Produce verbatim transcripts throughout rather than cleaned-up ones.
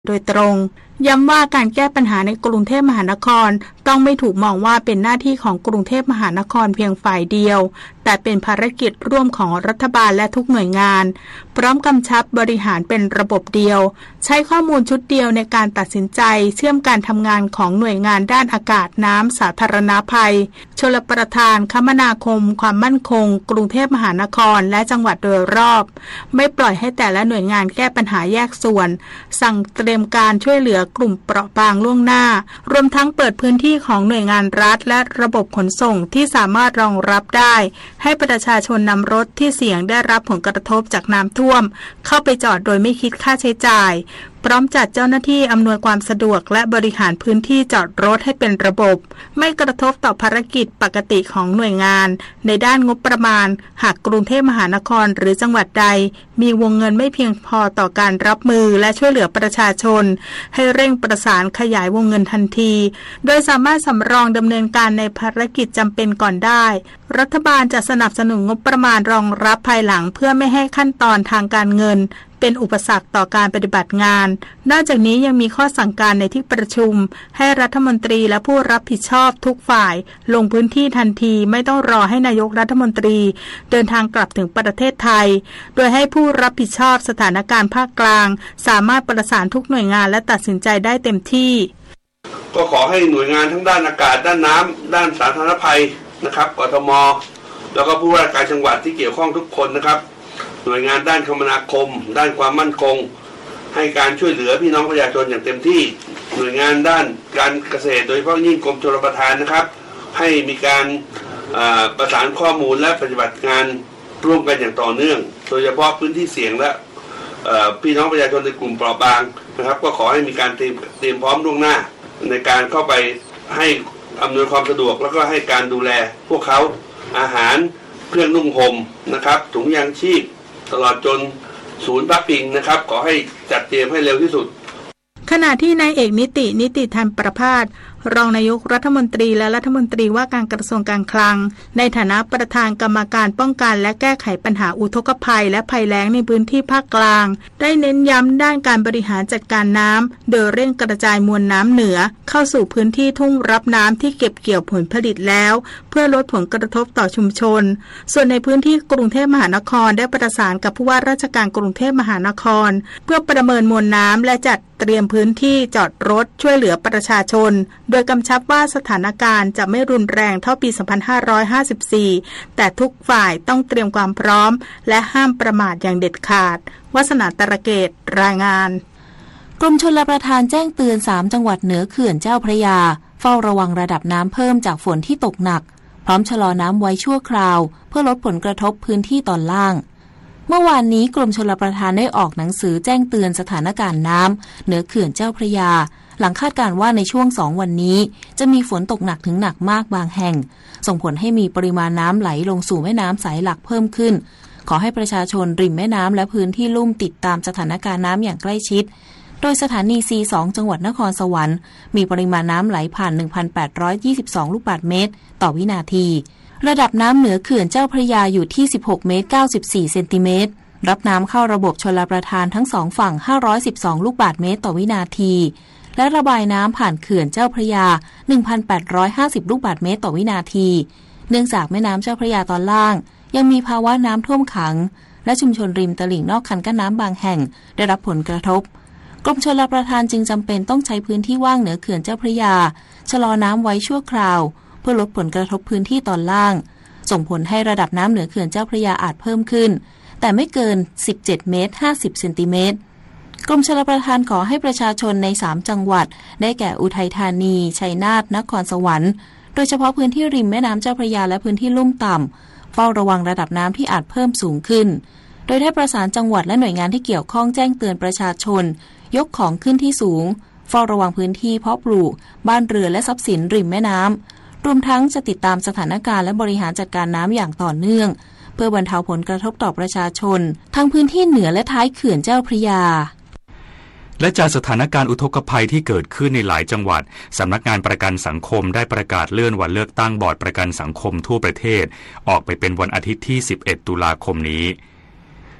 โดยตรงย้ำว่าการแก้ปัญหาในกรุงเทพมหานครต้องไม่ถูกมองว่าเป็นหน้าที่ของกรุงเทพมหานครเพียงฝ่ายเดียวแต่เป็นภารกิจร่วมของรัฐบาลและทุกหน่วยงานพร้อมกำชับบริหารเป็นระบบเดียวใช้ข้อมูลชุดเดียวในการตัดสินใจเชื่อมการทำงานของหน่วยงานด้านอากาศน้ำสาธารณภัยชลประทานคมนาคมความมั่นคงกรุงเทพมหานครและจังหวัดโดยรอบไม่ปล่อยให้แต่ละหน่วยงานแก้ปัญหาแยกส่วนสั่งเตรียมการช่วยเหลือกลุ่มเปราะบางล่วงหน้ารวมทั้งเปิดพื้นที่ของหน่วยงานรัฐและระบบขนส่งที่สามารถรองรับได้ให้ประชาชนนำรถที่เสี่ยงได้รับผลกระทบจากน้ำท่วมเข้าไปจอดโดยไม่คิดค่าใช้จ่ายพร้อมจัดเจ้าหน้าที่อำนวยความสะดวกและบริหารพื้นที่จอดรถให้เป็นระบบไม่กระทบต่อภารกิจปกติของหน่วยงานในด้านงบประมาณหากกรุงเทพมหานครหรือจังหวัดใดมีวงเงินไม่เพียงพอต่อการรับมือและช่วยเหลือประชาชนให้เร่งประสานขยายวงเงินทันทีโดยสามารถสำรองดำเนินการในภารกิจจำเป็นก่อนได้รัฐบาลจะสนับสนุนงบประมาณรองรับภายหลังเพื่อไม่ให้ขั้นตอนทางการเงินเป็นอุปสรรคต่อการปฏิบัติงานนอกจากนี้ยังมีข้อสั่งการในที่ประชุมให้รัฐมนตรีและผู้รับผิดชอบทุกฝ่ายลงพื้นที่ทันทีไม่ต้องรอให้นายกรัฐมนตรีเดินทางกลับถึงประเทศไทยโดยให้ผู้รับผิดชอบสถานการณ์ภาคกลางสามารถประสานทุกหน่วยงานและตัดสินใจได้เต็มที่ก็ขอให้หน่วยงานทั้งด้านอากาศด้านน้ำด้านสาธารณภัยนะครับกทมแล้วก็ผู้ว่าราชการจังหวัดที่เกี่ยวข้องทุกคนนะครับหน่วยงานด้านคมนาคมด้านความมั่นคงให้การช่วยเหลือพี่น้องประชาชนอย่างเต็มที่หน่วยงานด้านการเกษตรโดยเฉพาะยิ่งกรมชลประทานนะครับให้มีการประสานข้อมูลและปฏิบัติงานร่วมกันอย่างต่อเนื่องโดยเฉพาะพื้นที่เสี่ยงและพี่น้องประชาชนในกลุ่มเปราะบางนะครับก็ขอให้มีการเตรียมเตรียมพร้อมล่วงหน้าในการเข้าไปให้อำนวยความสะดวกแล้วก็ให้การดูแลพวกเขาอาหารเครื่องนุ่งห่มนะครับถุงยางชีพตลอดจนศูนย์พักพิงนะครับขอให้จัดเตรียมให้เร็วที่สุดขณะที่นายเอกนิตินิติธรรมประภาสรองนายกรัฐมนตรีและรัฐมนตรีว่าการกระทรวงการคลังในฐานะประธานกรรมการป้องกันและแก้ไขปัญหาอุทกภัยและภัยแล้งในพื้นที่ภาคกลางได้เน้นย้ำด้านการบริหารจัดการน้ำโดยเร่งกระจายมวลน้ำเหนือเข้าสู่พื้นที่ทุ่งรับน้ำที่เก็บเกี่ยวผลผลิตแล้วเพื่อลดผลกระทบต่อชุมชนส่วนในพื้นที่กรุงเทพมหานครได้ประสานกับผู้ว่าราชการกรุงเทพมหานครเพื่อประเมินมวลน้ำและจัดเตรียมพื้นที่จอดรถช่วยเหลือประชาชนโดยกำชับว่าสถานการณ์จะไม่รุนแรงเท่าปี สองพันห้าร้อยห้าสิบสี่ แต่ทุกฝ่ายต้องเตรียมความพร้อมและห้ามประมาทอย่างเด็ดขาดวาสนาตระเกตรายงานกรมชลประทานแจ้งเตือนสามจังหวัดเหนือเขื่อนเจ้าพระยาเฝ้าระวังระดับน้ำเพิ่มจากฝนที่ตกหนักพร้อมชะลอน้ำไว้ชั่วคราวเพื่อลดผลกระทบพื้นที่ตอนล่างเมื่อวานนี้กรมชลประทานได้ออกหนังสือแจ้งเตือนสถานการณ์น้ำเหนือเขื่อนเจ้าพระยาหลังคาดการณ์ว่าในช่วงสองวันนี้จะมีฝนตกหนักถึงหนักมากบางแห่งส่งผลให้มีปริมาณน้ำไหลลงสู่แม่น้ำสายหลักเพิ่มขึ้นขอให้ประชาชนริมแม่น้ำและพื้นที่ลุ่มติดตามสถานการณ์น้ำอย่างใกล้ชิดโดยสถานี ซี สอง จังหวัดนครสวรรค์มีปริมาณน้ำไหลผ่าน หนึ่งพันแปดร้อยยี่สิบสอง ลูกบาศก์เมตรต่อวินาทีระดับน้ำเหนือเขื่อนเจ้าพระยาอยู่ที่สิบหกเมตรเก้าสิบสี่เซนติเมตรรับน้ำเข้าระบบชลประทานทั้งสองฝั่งห้าร้อยสิบสองลูกบาศก์เมตรต่อวินาทีและระบายน้ำผ่านเขื่อนเจ้าพระยา หนึ่งพันแปดร้อยห้าสิบ ลูกบาศก์เมตรต่อวินาทีเนื่องจากแม่น้ำเจ้าพระยาตอนล่างยังมีภาวะน้ำท่วมขังและชุมชนริมตลิ่งนอกคันกั้นน้ำบางแห่งได้รับผลกระทบกรมชลประทานจึงจำเป็นต้องใช้พื้นที่ว่างเหนือเขื่อนเจ้าพระยาชะลอน้ำไว้ชั่วคราวเพื่อลดผลกระทบพื้นที่ตอนล่างส่งผลให้ระดับน้ำเหนือเขื่อนเจ้าพระยาอาจเพิ่มขึ้นแต่ไม่เกินสิบเจ็ดเมตรห้าสิบเซนติเมตรกรมชลประทานขอให้ประชาชนในสามจังหวัดได้แก่อุทัยธานีชัยนาทนครสวรรค์โดยเฉพาะพื้นที่ริมแม่น้ำเจ้าพระยาและพื้นที่ลุ่มต่ำเฝ้าระวังระดับน้ำที่อาจเพิ่มสูงขึ้นโดยได้ประสานจังหวัดและหน่วยงานที่เกี่ยวข้องแจ้งเตือนประชาชนยกของขึ้นที่สูงเฝ้าระวังพื้นที่เพาะปลูกบ้านเรือนและทรัพย์สินริมแม่น้ำรวมทั้งจะติดตามสถานการณ์และบริหารจัดการน้ำอย่างต่อเนื่องเพื่อบรรเทาผลกระทบต่อประชาชนทั้งพื้นที่เหนือและท้ายเขื่อนเจ้าพระยาและจากสถานการณ์อุทกภัยที่เกิดขึ้นในหลายจังหวัดสำนักงานประกันสังคมได้ประกาศเลื่อนวันเลือกตั้งบอร์ดประกันสังคมทั่วประเทศออกไปเป็นวันอาทิตย์ที่สิบเอ็ดตุลาคมนี้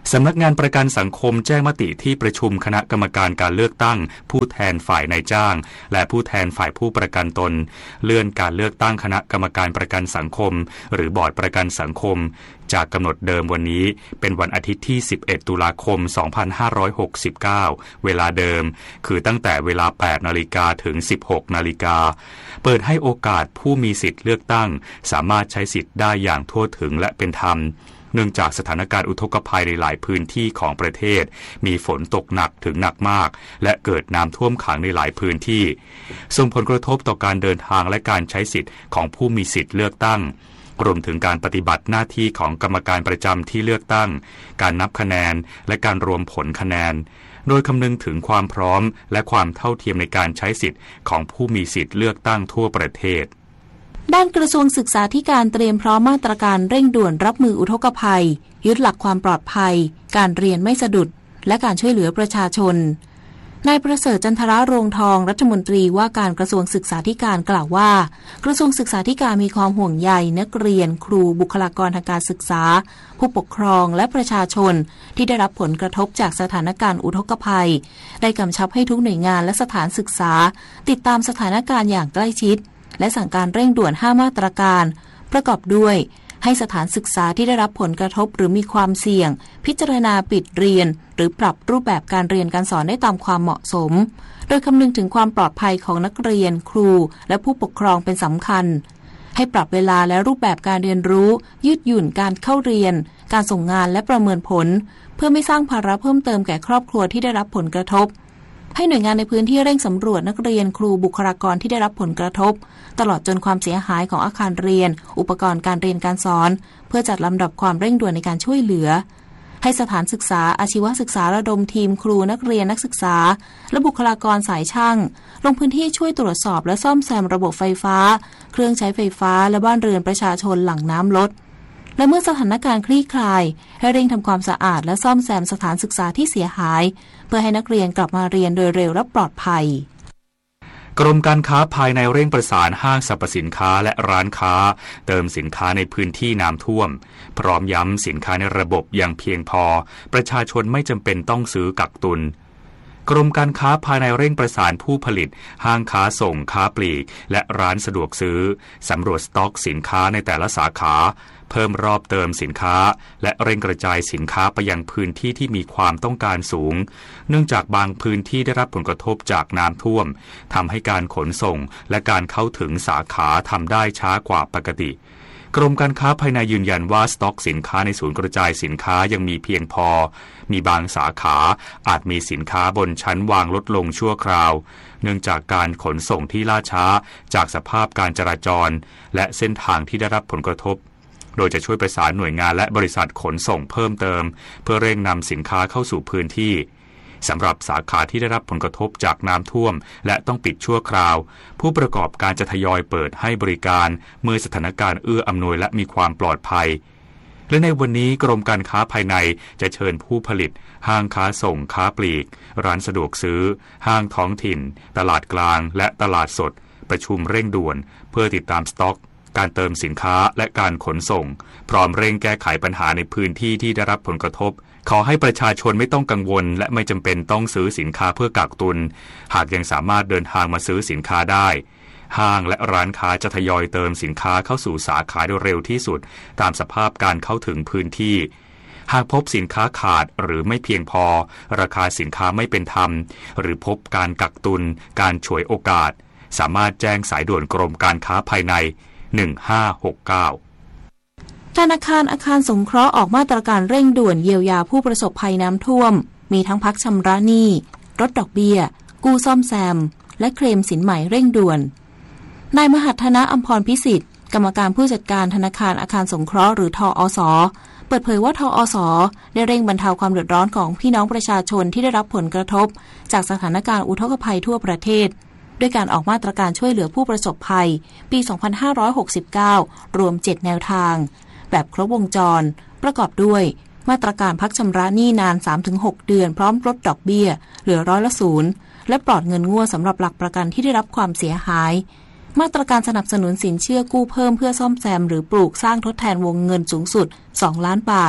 สำนักงานประกันสังคมแจ้งมติที่ประชุมคณะกรรมการการเลือกตั้งผู้แทนฝ่ายนายจ้างและผู้แทนฝ่ายผู้ประกันตนเลื่อนการเลือกตั้งคณะกรรมการประกันสังคมหรือบอร์ดประกันสังคมจากกำหนดเดิมวันนี้เป็นวันอาทิตย์ที่สิบเอ็ดตุลาคมสองพันห้าร้อยหกสิบเก้าเวลาเดิมคือตั้งแต่เวลา แปดนาฬิกา ถึง สิบหกนาฬิกาเปิดให้โอกาสผู้มีสิทธิ์เลือกตั้งสามารถใช้สิทธิ์ได้อย่างทั่วถึงและเป็นธรรมเนื่องจากสถานการณ์อุทกภัยในหลายพื้นที่ของประเทศมีฝนตกหนักถึงหนักมากและเกิดน้ำท่วมขังในหลายพื้นที่ส่งผลกระทบต่อการเดินทางและการใช้สิทธิ์ของผู้มีสิทธิ์เลือกตั้งรวมถึงการปฏิบัติหน้าที่ของกรรมการประจำที่เลือกตั้งการนับคะแนนและการรวมผลคะแนนโดยคำนึงถึงความพร้อมและความเท่าเทียมในการใช้สิทธิ์ของผู้มีสิทธิ์เลือกตั้งทั่วประเทศด้านกระทรวงศึกษาธิการเตรียมพร้อมมาตรการเร่งด่วนรับมืออุทกภัยยึดหลักความปลอดภัยการเรียนไม่สะดุดและการช่วยเหลือประชาชนนายประเสริฐจันทราโรงทองรัฐมนตรีว่าการกระทรวงศึกษาธิการกล่าวว่ากระทรวงศึกษาธิการมีความห่วงใยนักเรียนครูบุคลากรทางการศึกษาผู้ปกครองและประชาชนที่ได้รับผลกระทบจากสถานการณ์อุทกภัยได้กำชับให้ทุกหน่วยงานและสถานศึกษาติดตามสถานการณ์อย่างใกล้ชิดและสั่งการเร่งด่วนห้ามาตรการประกอบด้วยให้สถานศึกษาที่ได้รับผลกระทบหรือมีความเสี่ยงพิจารณาปิดเรียนหรือปรับรูปแบบการเรียนการสอนได้ตามความเหมาะสมโดยคำนึงถึงความปลอดภัยของนักเรียนครูและผู้ปกครองเป็นสำคัญให้ปรับเวลาและรูปแบบการเรียนรู้ยืดหยุ่นการเข้าเรียนการส่งงานและประเมินผลเพื่อไม่สร้างภาระเพิ่มเติมแก่ครอบครัวที่ได้รับผลกระทบให้หน่วยงานในพื้นที่เร่งสำรวจนักเรียนครูบุคลากรที่ได้รับผลกระทบตลอดจนความเสียหายของอาคารเรียนอุปกรณ์การเรียนการสอนเพื่อจัดลำดับความเร่งด่วนในการช่วยเหลือให้สถานศึกษาอาชีวศึกษาระดมทีมครูนักเรียนนักศึกษาและบุคลากรสายช่างลงพื้นที่ช่วยตรวจสอบและซ่อมแซมระบบไฟฟ้าเครื่องใช้ไฟฟ้าและบ้านเรือนประชาชนหลังน้ำลดและเมื่อสถานการณ์คลี่คลายให้เร่งทำความสะอาดและซ่อมแซมสถานศึกษาที่เสียหายเพื่อให้นักเรียนกลับมาเรียนโดยเร็วและปลอดภัยกรมการค้าภายในเร่งประสานห้างสรรพสินค้าและร้านค้าเติมสินค้าในพื้นที่น้ำท่วมพร้อมย้ำสินค้าในระบบอย่างเพียงพอประชาชนไม่จำเป็นต้องซื้อกักตุนกรมการค้าภายในเร่งประสานผู้ผลิตห้างค้าส่งค้าปลีกและร้านสะดวกซื้อสำรวจสต็อกสินค้าในแต่ละสาขาเพิ่มรอบเติมสินค้าและเร่งกระจายสินค้าไปยังพื้นที่ที่มีความต้องการสูงเนื่องจากบางพื้นที่ได้รับผลกระทบจากน้ำท่วมทำให้การขนส่งและการเข้าถึงสาขาทำได้ช้ากว่าปกติกรมการค้าภายในยืนยันว่าสต็อกสินค้าในศูนย์กระจายสินค้ายังมีเพียงพอมีบางสาขาอาจมีสินค้าบนชั้นวางลดลงชั่วคราวเนื่องจากการขนส่งที่ล่าช้าจากสภาพการจราจรและเส้นทางที่ได้รับผลกระทบโดยจะช่วยประสานหน่วยงานและบริษัทขนส่งเพิ่มเติมเพื่อเร่งนำสินค้าเข้าสู่พื้นที่สำหรับสาขาที่ได้รับผลกระทบจากน้ำท่วมและต้องปิดชั่วคราวผู้ประกอบการจะทยอยเปิดให้บริการเมื่อสถานการณ์เอื้ออำนวยและมีความปลอดภัยและในวันนี้กรมการค้าภายในจะเชิญผู้ผลิตห้างค้าส่งค้าปลีกร้านสะดวกซื้อห้างท้องถิ่นตลาดกลางและตลาดสดประชุมเร่งด่วนเพื่อติดตามสต็อกการเติมสินค้าและการขนส่งพร้อมเร่งแก้ไขปัญหาในพื้นที่ที่ได้รับผลกระทบขอให้ประชาชนไม่ต้องกังวลและไม่จำเป็นต้องซื้อสินค้าเพื่อกักตุนหากยังสามารถเดินทางมาซื้อสินค้าได้ห้างและร้านค้าจะทยอยเติมสินค้าเข้าสู่สาขาโดยเร็วที่สุดตามสภาพการเข้าถึงพื้นที่หากพบสินค้าขาดหรือไม่เพียงพอราคาสินค้าไม่เป็นธรรมหรือพบการกักตุนการฉวยโอกาสสามารถแจ้งสายด่วนกรมการค้าภายในหนึ่งห้าหกเก้าธนาคารอาคารสงเคราะห์ออกมาตรการเร่งด่วนเยียวยาผู้ประสบภัยน้ำท่วมมีทั้งพักชำระหนี้ลดดอกเบี้ยกู้ซ่อมแซมและเคลมสินใหม่เร่งด่วนนายมหัฒนะอำพรพิสิทธิ์กรรมการผู้จัดการธนาคารอาคารสงเคราะห์หรือทอส.เปิดเผยว่าทอส.ได้เร่งบรรเทาความเดือดร้อนของพี่น้องประชาชนที่ได้รับผลกระทบจากสถานการณ์อุทกภัยทั่วประเทศด้วยการออกมาตรการช่วยเหลือผู้ประสบภัยปี สองพันห้าร้อยหกสิบเก้า รวม เจ็ด แนวทางแบบครบวงจรประกอบด้วยมาตรการพักชำระหนี้นาน สามถึงหก เดือนพร้อมลดดอกเบี้ยเหลือร้อยละศูนย์และปลอดเงินงวดสำหรับหลักประกันที่ได้รับความเสียหายมาตรการสนับสนุนสินเชื่อกู้เพิ่มเพื่อซ่อมแซมหรือปลูกสร้างทดแทนวงเงินสูงสุดสองล้านบาท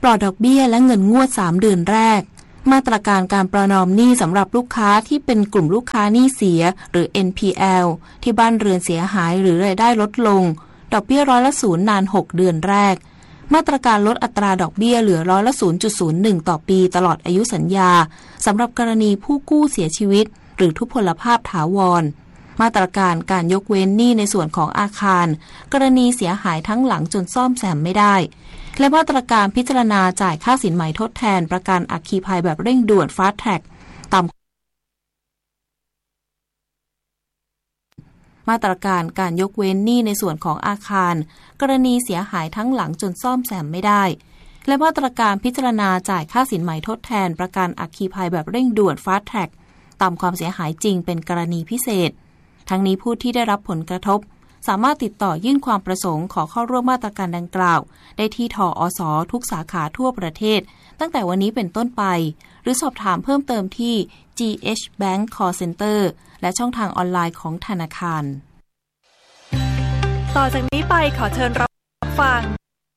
ปลอดดอกเบี้ยและเงินงวดสามเดือนแรกมาตรการการประนอมหนี้สำหรับลูกค้าที่เป็นกลุ่มลูกค้าหนี้เสียหรือ เอ็น พี แอล ที่บ้านเรือนเสียหายหรือรายได้ลดลงดอกเบี้ยร้อยละศูนย์นานหกเดือนแรกมาตรการลดอัตราดอกเบี้ยเหลือร้อยละ ศูนย์จุดศูนย์หนึ่ง ต่อปีตลอดอายุสัญญาสำหรับกรณีผู้กู้เสียชีวิตหรือทุพพลภาพถาวรมาตรการการยกเว้นหนี้ในส่วนของอาคารกรณีเสียหายทั้งหลังจนซ่อมแซมไม่ได้และมาตรการพิจารณาจ่ายค่าสินไหมทดแทนประกันอัคคีภัยแบบเร่งด่วน Fast Track ตามมาตรการการยกเว้นหนี้ในส่วนของอาคารกรณีเสียหายทั้งหลังจนซ่อมแซมไม่ได้และมาตรการพิจารณาจ่ายค่าสินไหมทดแทนประกันอัคคีภัยแบบเร่งด่วน Fast Track ตามความเสียหายจริงเป็นกรณีพิเศษทั้งนี้ผู้ที่ได้รับผลกระทบสามารถติดต่อยื่นความประสงค์ขอเข้าร่วมมาตรการดังกล่าวได้ที่ทอส.ทุกสาขาทั่วประเทศตั้งแต่วันนี้เป็นต้นไปหรือสอบถามเพิ่มเติมที่ จี เอช Bank Call Center และช่องทางออนไลน์ของธนาคารต่อจากนี้ไปขอเชิญรับฟัง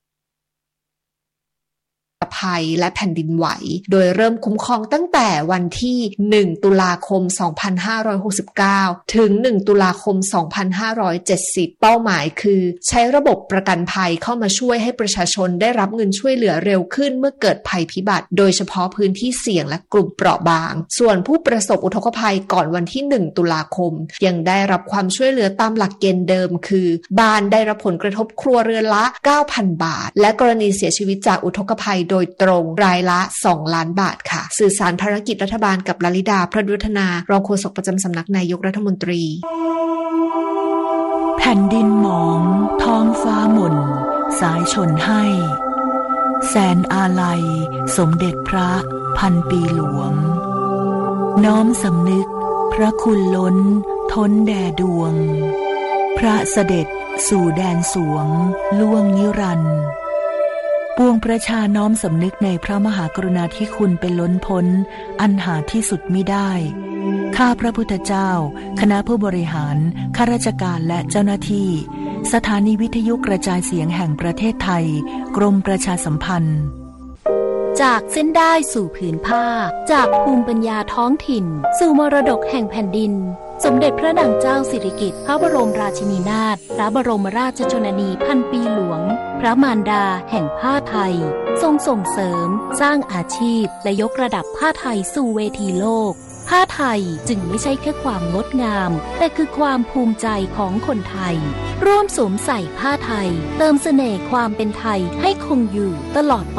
ภัยและแผ่นดินไหวโดยเริ่มคุ้มครองตั้งแต่วันที่หนึ่งตุลาคมสองพันห้าร้อยหกสิบเก้าถึงหนึ่งตุลาคมสองพันห้าร้อยเจ็ดสิบเป้าหมายคือใช้ระบบประกันภัยเข้ามาช่วยให้ประชาชนได้รับเงินช่วยเหลือเร็วขึ้นเมื่อเกิดภัยพิบัติโดยเฉพาะพื้นที่เสี่ยงและกลุ่มเปราะบางส่วนผู้ประสบอุทกภัยก่อนวันที่หนึ่งตุลาคมยังได้รับความช่วยเหลือตามหลักเกณฑ์เดิมคือบ้านได้รับผลกระทบครัวเรือนละ เก้าพัน บาทและกรณีเสียชีวิตจากอุทกภัยโดยตรงรายละสองล้านบาทค่ะสื่อสารภารกิจรัฐบาลกับลลิดาพระดุฒนารองโฆษกประจำสำนักนายกรัฐมนตรีแผ่นดินหมองท้องฟ้าหม่นสายชนให้แสนอาลัยสมเด็จพระพันปีหลวงน้อมสำนึกพระคุณล้นท้นแด่ดวงพระเสด็จสู่แดนสวงล่วงนิรันดร์ปวงประชาน้อมสำนึกในพระมหากรุณาธิคุณเป็นล้นพ้นอันหาที่สุดมิได้ข้าพระพุทธเจ้าคณะผู้บริหารข้าราชการและเจ้าหน้าที่สถานีวิทยุกระจายเสียงแห่งประเทศไทยกรมประชาสัมพันธ์จากเส้นได้สู่ผืนผ้าจากภูมิปัญญาท้องถิ่นสู่มรดกแห่งแผ่นดินสมเด็จพระนางเจ้าสิริกิติ์พระบรมราชินีนาถพระบรมราชชนนีพันปีหลวงพระมารดาแห่งผ้าไทยทรงส่งเสริมสร้างอาชีพและยกระดับผ้าไทยสู่เวทีโลกผ้าไทยจึงไม่ใช่แค่ความงดงามแต่คือความภูมิใจของคนไทยร่วมสวมใส่ผ้าไทยเติมเสน่ห์ความเป็นไทยให้คงอยู่ตลอดไป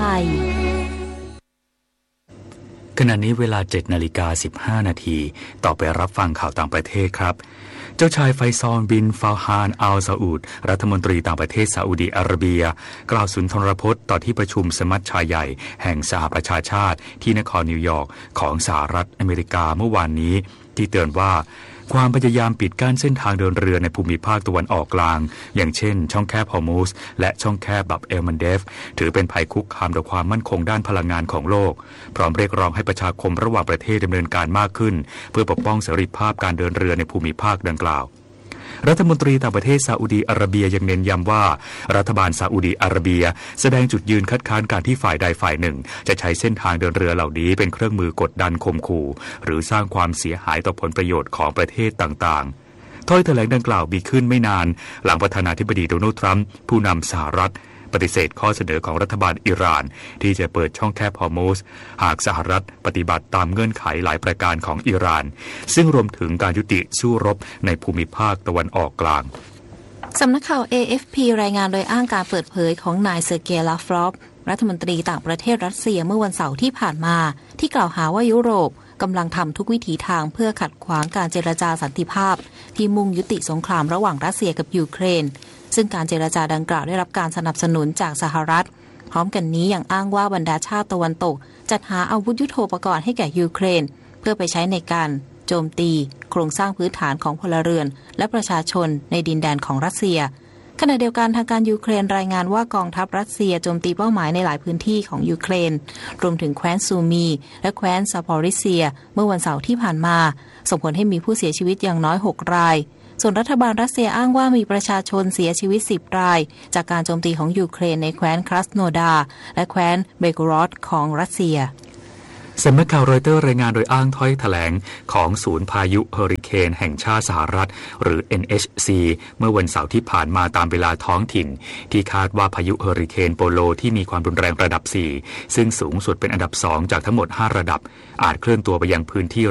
ขณะนี้เวลา เจ็ดนาฬิกาสิบห้านาทีต่อไปรับฟังข่าวต่างประเทศครับเจ้าชายไฟซอลบินฟาฮานอัลซาอุดรัฐมนตรีต่างประเทศซาอุดีอาระเบียกล่าวสุนทรพจน์ต่อที่ประชุมสมัชชาใหญ่แห่งสหประชาชาติที่นครนิวยอร์กของสหรัฐอเมริกาเมื่อวานนี้ที่เตือนว่าความพยายามปิดกั้นเส้นทางเดินเรือในภูมิภาคตะวันออกกลางอย่างเช่นช่องแคบฮอร์มุซและช่องแคบบับเอลมันเดฟถือเป็นภัยคุกคามต่อความมั่นคงด้านพลังงานของโลกพร้อมเรียกร้องให้ประชาคมระหว่างประเทศดำเนินการมากขึ้นเพื่อปกป้องเสรีภาพการเดินเรือในภูมิภาคดังกล่าวรัฐมนตรีต่างประเทศซาอุดีอาระเบียยังเน้นย้ำว่ารัฐบาลซาอุดีอาระเบียแสดงจุดยืนคัดค้านการที่ฝ่ายใดฝ่ายหนึ่งจะใช้เส้นทางเดินเรือเหล่านี้เป็นเครื่องมือกดดันข่มขู่หรือสร้างความเสียหายต่อผลประโยชน์ของประเทศต่างๆถ้อยแถลงดังกล่าวมีขึ้นไม่นานหลังประธานาธิบดีโดนัลด์ทรัมป์ผู้นำสหรัฐปฏิเสธข้อเสนอของรัฐบาลอิหร่านที่จะเปิดช่องแคบฮอร์มุซหากสหรัฐปฏิบัติตามเงื่อนไขหลายประการของอิหร่านซึ่งรวมถึงการยุติสู้รบในภูมิภาคตะวันออกกลางสำนักข่าว เอ เอฟ พี รายงานโดยอ้างการเปิดเผยของนายเซอร์เกย์ ลาฟรอฟรัฐมนตรีต่างประเทศรัสเซียเมื่อวันเสาร์ที่ผ่านมาที่กล่าวหาว่ายุโรปกำลังทำทุกวิถีทางเพื่อขัดขวางการเจรจาสันติภาพที่มุ่งยุติสงครามระหว่างรัสเซียกับยูเครนซึ่งการเจรจาดังกล่าวได้รับการสนับสนุนจากสหรัฐพร้อมกันนี้ยังอ้างว่าบรรดาชาติตะวันตกจัดหาอาวุธยุทโธปกรณ์ให้แก่ยูเครนเพื่อไปใช้ในการโจมตีโครงสร้างพื้นฐานของพลเรือนและประชาชนในดินแดนของรัสเซียขณะเดียวกันทางการยูเครนรายงานว่ากองทัพรัสเซียโจมตีเป้าหมายในหลายพื้นที่ของยูเครนรวมถึงแคว้นซูมีและแคว้นซาปอริเซียเมื่อวันเสาร์ที่ผ่านมาส่งผลให้มีผู้เสียชีวิตอย่างน้อยหกรายส่วนส่วนรัฐบาลรัสเซียอ้างว่ามีประชาชนเสียชีวิตสิบรายจากการโจมตีของยูเครนในแคว้นครัสโนดาและแคว้นเบโกรอดของรัสเซียสำนักข่าวรอยเตอร์รายงานโดยอ้างถ้อยแถลงของศูนย์พายุเฮอริเคนแห่งชาติสหรัฐหรือ เอ็น เอช ซี เมื่อวันเสาร์ที่ผ่านมาตามเวลาท้องถิ่นที่คาดว่าพายุเฮอริเคนโปโลที่มีความรุนแรงระดับสี่ซึ่งสูงสุดเป็นอันดับสองจากทั้งหมดห้าระดับอาจเคลื่อนตัวไปยังพื้นที่